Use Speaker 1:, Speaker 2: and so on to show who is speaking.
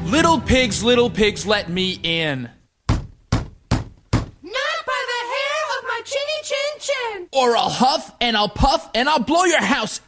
Speaker 1: Little pigs, let me in.
Speaker 2: Not by the hair of my chinny chin chin.
Speaker 1: Or I'll huff and I'll puff and I'll blow your house